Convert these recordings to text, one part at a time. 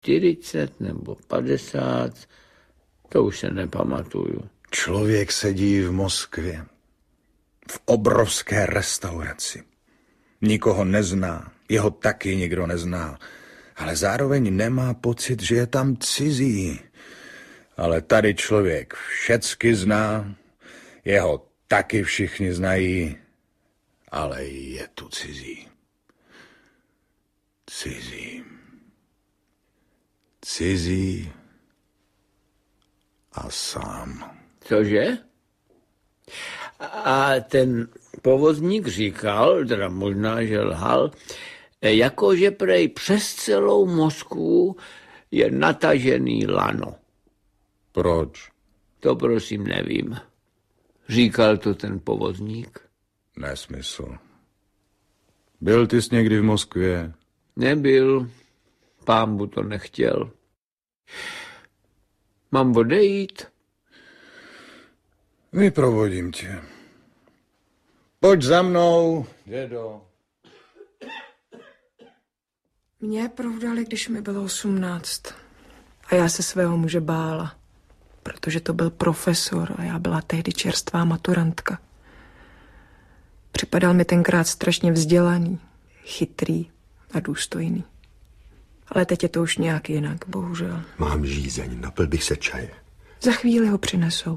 40 nebo 50, to už se nepamatuju. Člověk sedí v Moskvě, v obrovské restauraci. Nikoho nezná, jeho taky nikdo nezná, ale zároveň nemá pocit, že je tam cizí. Ale tady člověk všecky zná, jeho taky všichni znají, ale je tu cizí. Cizí a sám. Cože? A ten povozník říkal, teda možná, že lhal, jakože prej přes celou Moskvu je natažený lano. Proč? To prosím nevím. Říkal to ten povozník. Nesmysl. Byl ty jsi někdy v Moskvě? Nebyl. Pánbu to nechtěl. Mám odejít? Vyprovodím tě. Pojď za mnou, dědo. Mě provdali, když mi bylo 18. A já se svého muže bála, protože to byl profesor a já byla tehdy čerstvá maturantka. Připadal mi tenkrát strašně vzdělaný, chytrý a důstojný. Ale teď je to už nějak jinak, bohužel. Mám žízeň, napil bych se čaje. Za chvíli ho přinesou.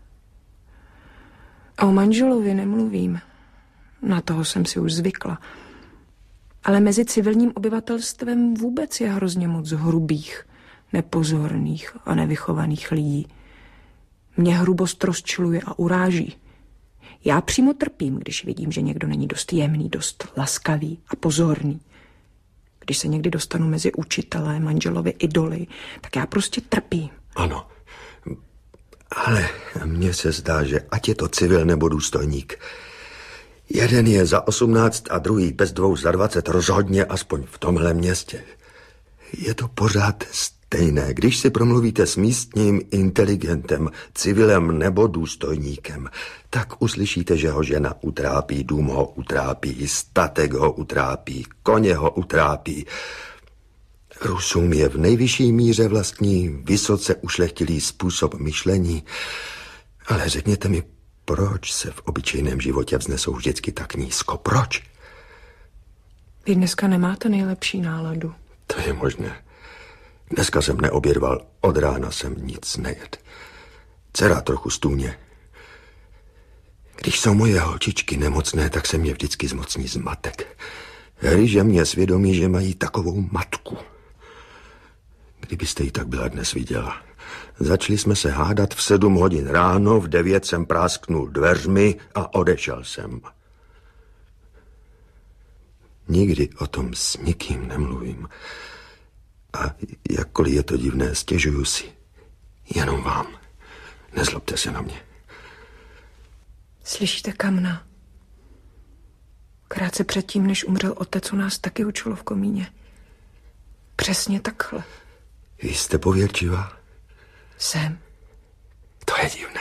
A o manželovi nemluvím. Na toho jsem si už zvykla. Ale mezi civilním obyvatelstvem vůbec je hrozně moc hrubých, nepozorných a nevychovaných lidí. Mě hrubost rozčiluje a uráží. Já přímo trpím, když vidím, že někdo není dost jemný, dost laskavý a pozorný. Když se někdy dostanu mezi učitelé, manželovi idoly, tak já prostě trpím. Ano, ale mně se zdá, že ať je to civil nebo důstojník, jeden je za 18 a druhý bez 2 za 20 rozhodně, aspoň v tomhle městě. Je to pořád stejné, když si promluvíte s místním inteligentem, civilem nebo důstojníkem, tak uslyšíte, že ho žena utrápí, dům ho utrápí, statek ho utrápí, koně ho utrápí. Rusům je v nejvyšší míře vlastní vysoce ušlechtilý způsob myšlení, ale řekněte mi, proč se v obyčejném životě vznesou vždycky tak nízko? Proč? Vy dneska nemáte nejlepší náladu. To je možné. Dneska jsem neobědval, od rána jsem nic nejedl. Dcera trochu stůně. Když jsou moje holčičky nemocné, tak se mě vždycky zmocní zmatek. Hryže mě svědomí, že mají takovou matku. Kdybyste ji tak byla dnes viděla. Začali jsme se hádat v 7 hodin ráno, v 9 jsem prásknul dveřmi a odešel jsem. Nikdy o tom s nikým nemluvím. A jakkoliv je to divné, stěžuju si. Jenom vám. Nezlobte se na mě. Slyšíte, Kamna? Krátce předtím, než umřel otec, u nás taky učilo v komíně. Přesně takhle. Vy jste pověrčivá? Jsem. To je divné.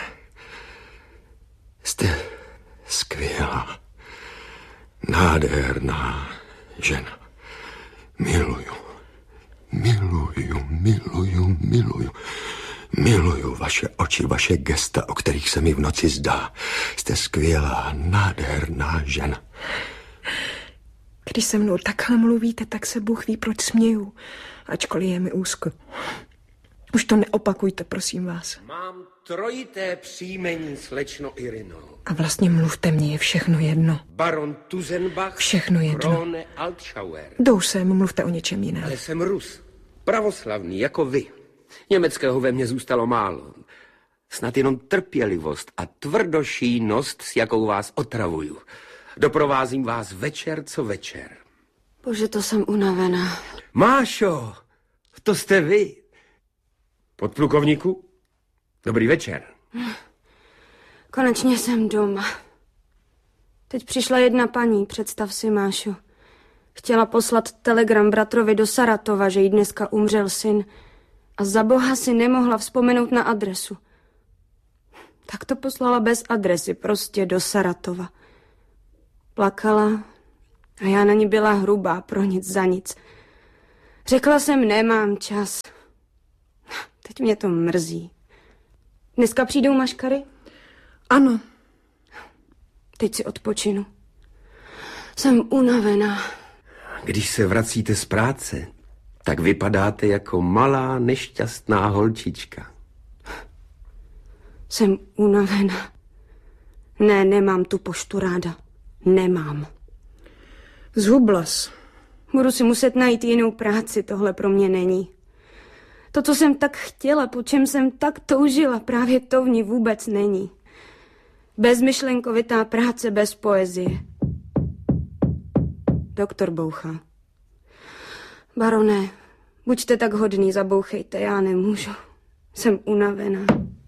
Jste skvělá, nádherná žena. Miluju vaše oči, vaše gesta, o kterých se mi v noci zdá. Jste skvělá, nádherná žena. Když se mnou takhle mluvíte, tak se Bůh ví, proč směju. Ačkoliv je mi úzko. Už to neopakujte, prosím vás. Mám trojité příjmení, slečno Irino. A vlastně mluvte, mně je všechno jedno. Baron Tuzenbach, všechno jedno. Krone Altschauer. Jdou sem, mluvte o něčem jiném. Ale jsem Rus, pravoslavný, jako vy. Německého ve mně zůstalo málo. Snad jenom trpělivost a tvrdošíjnost, s jakou vás otravuju. Doprovázím vás večer co večer. Bože, to jsem unavená. Mášo, to jste vy. Podplukovníku, dobrý večer. Konečně jsem doma. Teď přišla jedna paní, představ si, Mášo. Chtěla poslat telegram bratrovi do Saratova, že jí dneska umřel syn. A za boha si nemohla vzpomenout na adresu. Tak to poslala bez adresy, prostě do Saratova. Plakala a já na ní byla hrubá, pro nic za nic. Řekla jsem, nemám čas. Teď mě to mrzí. Dneska přijdou maškary? Ano. Teď si odpočinu. Jsem unavená. Když se vracíte z práce, tak vypadáte jako malá nešťastná holčička. Jsem unavená. Ne, nemám tu poštu ráda. Nemám. Zhublas. Budu si muset najít jinou práci, tohle pro mě není. To, co jsem tak chtěla, po čem jsem tak toužila, právě to v ní vůbec není. Bezmyšlenkovitá práce bez poezie. Doktor bouchá. Barone, buďte tak hodný, zabouchejte, já nemůžu. Jsem unavená.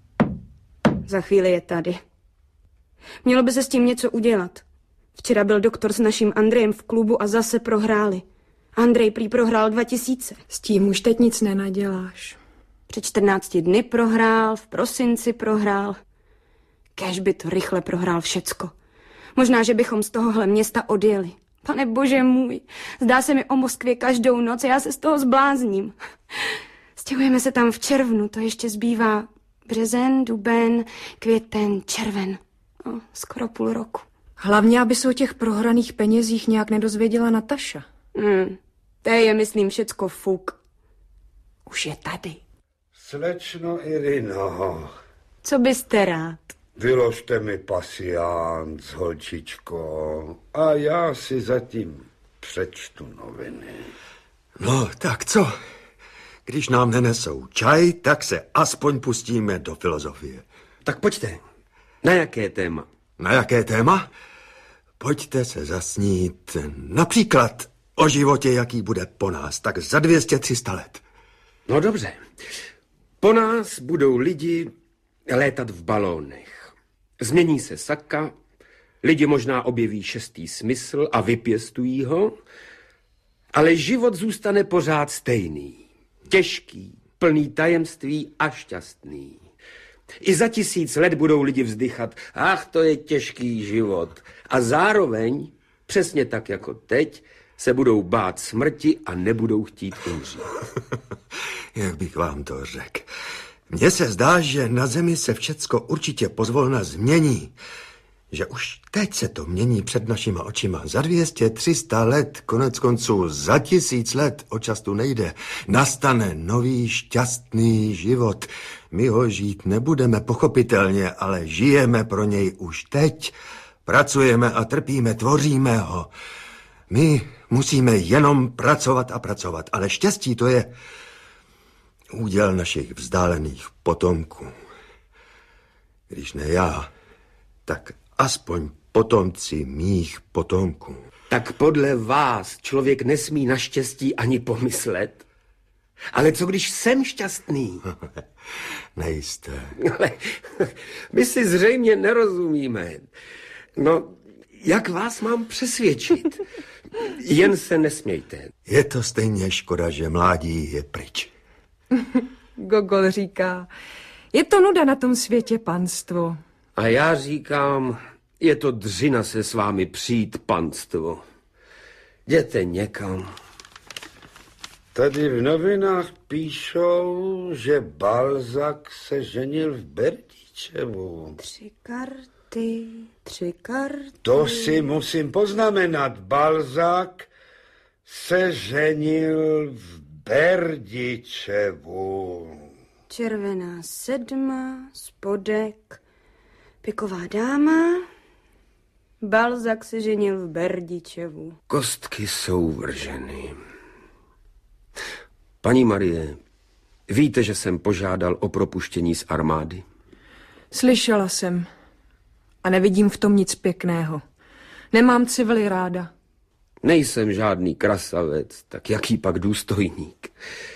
Za chvíli je tady. Mělo by se s tím něco udělat. Včera byl doktor s naším Andrejem v klubu a zase prohráli. Andrej prý prohrál 2000. S tím už teď nic nenaděláš. Před 14 dny prohrál, v prosinci prohrál. Kéž by to rychle prohrál všecko. Možná, že bychom z tohohle města odjeli. Pane bože můj, zdá se mi o Moskvě každou noc a já se z toho zblázním. Stěhujeme se tam v červnu, to ještě zbývá březen, duben, květen, červen. Skoro půl roku. Hlavně, aby se o těch prohraných penězích nějak nedozvěděla Nataša. To je, myslím, všecko fuk. Už je tady. Slečno Irino. Co byste rád? Vyložte mi pasiánc, holčičko, a já si zatím přečtu noviny. No, tak co? Když nám nenesou čaj, tak se aspoň pustíme do filozofie. Tak pojďte. Na jaké téma? Na jaké téma? Pojďte se zasnít například o životě, jaký bude po nás, tak za 200-300 let. No dobře. Po nás budou lidi létat v balónech. Změní se saka, lidi možná objeví šestý smysl a vypěstují ho, ale život zůstane pořád stejný. Těžký, plný tajemství a šťastný. I za 1000 let budou lidi vzdychat, ach, to je těžký život. A zároveň, přesně tak jako teď, se budou bát smrti a nebudou chtít umřít. Jak bych vám to řekl? Mně se zdá, že na zemi se všecko určitě pozvolna změní. Že už teď se to mění před našima očima. Za 200-300 let, konec konců za 1000 let, o čas tu nejde. Nastane nový šťastný život. My ho žít nebudeme pochopitelně, ale žijeme pro něj už teď. Pracujeme a trpíme, tvoříme ho. My musíme jenom pracovat a pracovat, ale štěstí to je úděl našich vzdálených potomků. Když ne já, tak aspoň potomci mých potomků. Tak podle vás člověk nesmí na štěstí ani pomyslet? Ale co když jsem šťastný? Nejste. Ale my si zřejmě nerozumíme. No, jak vás mám přesvědčit? Jen se nesmějte. Je to stejně škoda, že mládí je pryč. Gogol říká, je to nuda na tom světě, panstvo. A já říkám, je to dřina se s vámi přijít, panstvo. Jděte někam. Tady v novinách píšou, že Balzac se ženil v Berdičevu. 3 karty, 3 karty. To si musím poznamenat. Balzac se ženil v Berdičevu. Červená 7, spodek, piková dáma. Balzac se ženil v Berdičevu. Kostky jsou vrženy. Paní Marie, víte, že jsem požádal o propuštění z armády? Slyšela jsem. A nevidím v tom nic pěkného. Nemám civily ráda. Nejsem žádný krasavec, tak jaký pak důstojník.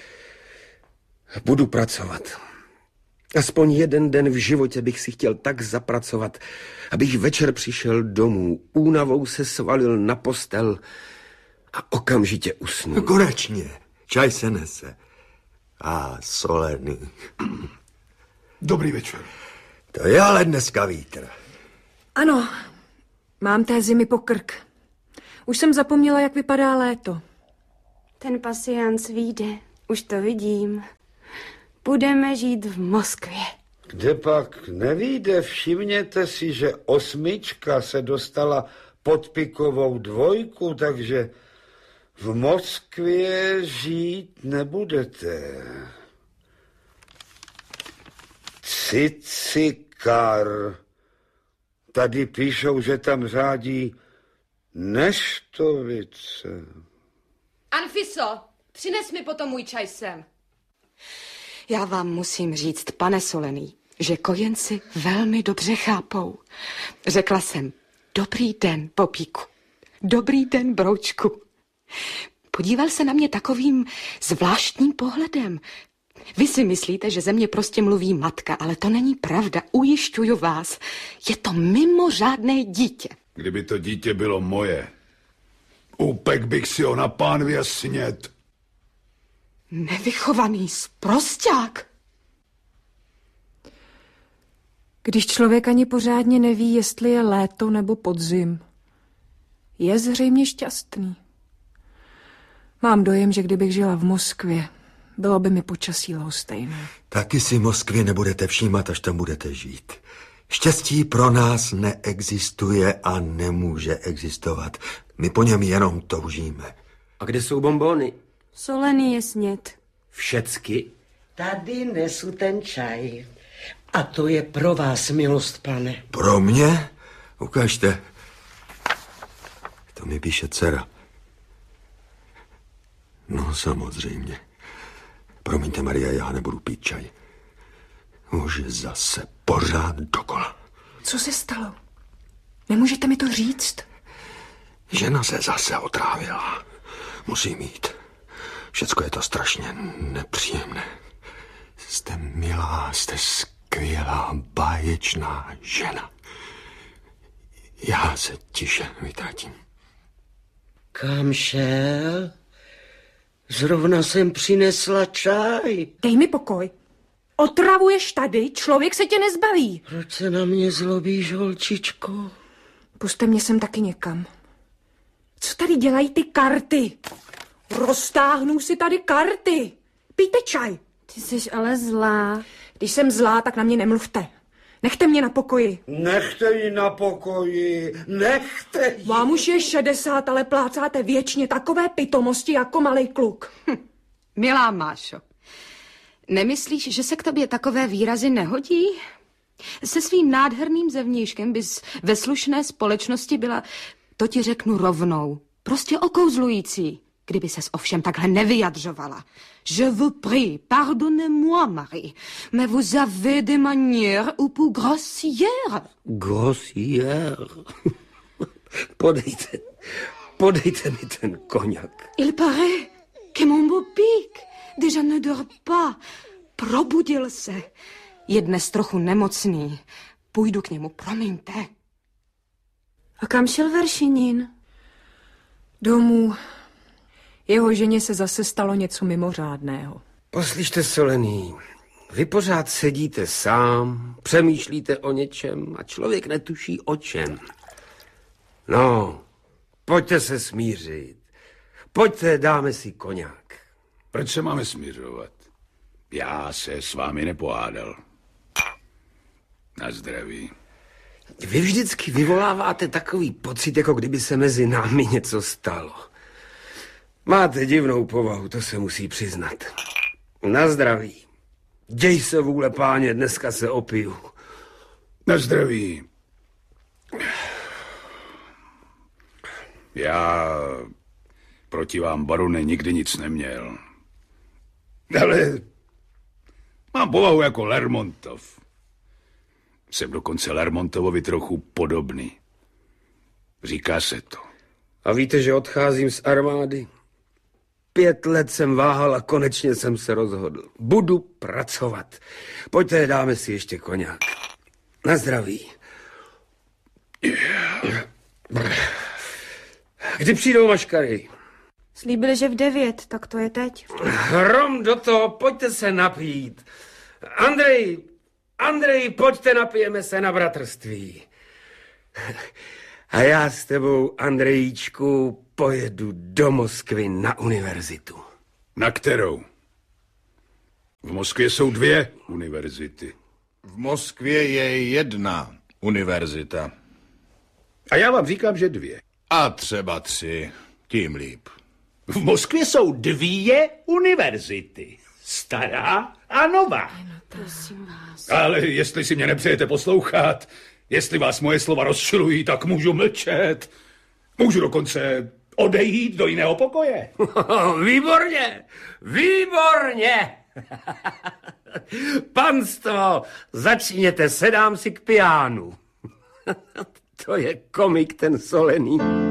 Budu pracovat. Aspoň jeden den v životě bych si chtěl tak zapracovat, abych večer přišel domů, únavou se svalil na postel a okamžitě usnul. Konečně, čaj se nese. A solený. Dobrý večer. To je ale dneska vítr. Ano, mám té zimy po krk. Už jsem zapomněla, jak vypadá léto. Ten pasiánc vyjde, už to vidím. Budeme žít v Moskvě. Kde pak nevyjde, všimněte si, že 8 se dostala pod pikovou 2, takže v Moskvě žít nebudete. Cicikar. Tady píšou, že tam řádí neštovice. Anfiso, přines mi potom můj čaj sem. Já vám musím říct, pane Solený, že kojenci velmi dobře chápou. Řekla jsem, dobrý den, Popíku. Dobrý den, Broučku. Podíval se na mě takovým zvláštním pohledem. Vy si myslíte, že ze mě prostě mluví matka, ale to není pravda, ujišťuju vás. Je to mimořádné dítě. Kdyby to dítě bylo moje, upek bych si ho na pánvě snět. Nevychovaný sprosťák. Když člověk ani pořádně neví, jestli je léto nebo podzim, je zřejmě šťastný. Mám dojem, že kdybych žila v Moskvě, bylo by mi počasí lhostejné. Taky si Moskvě nebudete všímat, až tam budete žít. Štěstí pro nás neexistuje a nemůže existovat. My po něm jenom toužíme. A kde jsou bonbony? Solený je snět. Všecky? Tady nesu ten čaj. A to je pro vás, milost, pane. Pro mě? Ukažte. To mi píše dcera. No, samozřejmě. Promiňte, Maria, já nebudu pít čaj. Už zase pořád dokola. Co se stalo? Nemůžete mi to říct? Žena se zase otrávila. Musím jít. Všecko je to strašně nepříjemné. Jste milá, jste skvělá, báječná žena. Já se tiše vytratím. Kam šel? Zrovna jsem přinesla čaj. Dej mi pokoj. Otravuješ tady, člověk se tě nezbaví. Proč se na mě zlobíš, holčičko? Puste mě sem taky někam. Co tady dělají ty karty? Roztáhnu si tady karty. Pijte čaj. Ty jsi ale zlá. Když jsem zlá, tak na mě nemluvte. Nechte mě na pokoji. Nechte ji na pokoji, nechte ji. Vám už je 60, ale plácáte věčně takové pitomosti jako malej kluk. Milá Mášo, nemyslíš, že se k tobě takové výrazy nehodí? Se svým nádherným zevnějškem bys ve slušné společnosti byla, to ti řeknu rovnou, prostě okouzlující. Kdyby ses ovšem takhle nevyjadřovala. Je vous prie, pardonnez-moi, Marie, mais vous avez des manières un peu grossières. Grossière? Podejte mi ten koněk. Il paraît que mon beau Pic déjà ne dort pas. Probudil se. Je dnes trochu nemocný. Půjdu k němu, promiňte. A kam šel Veršinin? Domů. Jeho ženě se zase stalo něco mimořádného. Poslyšte, Solený, vy pořád sedíte sám, přemýšlíte o něčem a člověk netuší o čem. No, pojďte se smířit. Pojďte, dáme si koňák. Proč se máme smířovat? Já se s vámi nepohádal. Na zdraví. Vy vždycky vyvoláváte takový pocit, jako kdyby se mezi námi něco stalo. Máte divnou povahu, to se musí přiznat. Na zdraví. Děj se vůle, páně, dneska se opiju. Na zdraví. Já proti vám, barone, nikdy nic neměl. Ale mám povahu jako Lermontov. Jsem dokonce Lermontovovi trochu podobný. Říká se to. A víte, že odcházím z armády? 5 let jsem váhal a konečně jsem se rozhodl. Budu pracovat. Pojďte, dáme si ještě koňák. Na zdraví. Kdy přijdou maškary? Slíbili, že v 9, tak to je teď. Hrom do toho, pojďte se napít. Andrej, pojďte, napijeme se na bratrství. A já s tebou, Andrejíčku, pojedu do Moskvy na univerzitu. Na kterou? V Moskvě jsou 2 univerzity. V Moskvě je 1 univerzita. A já vám říkám, že 2. A třeba 3, tím líp. V Moskvě jsou 2 univerzity. Stará a nová. Prosím vás. Ale jestli si mě nepřejete poslouchat, jestli vás moje slova rozčilují, tak můžu mlčet. Můžu dokonce odejít do jiného pokoje. Výborně, výborně. Panstvo, začněte, sedám si k piánu. To je komik ten Solený.